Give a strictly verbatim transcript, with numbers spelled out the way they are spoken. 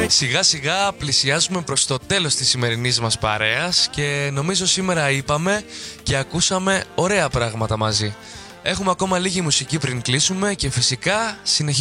Σιγά σιγά πλησιάζουμε προς το τέλος της σημερινής μας παρέας και νομίζω σήμερα είπαμε και ακούσαμε ωραία πράγματα μαζί. Έχουμε ακόμα λίγη μουσική πριν κλείσουμε και φυσικά συνεχίζουμε.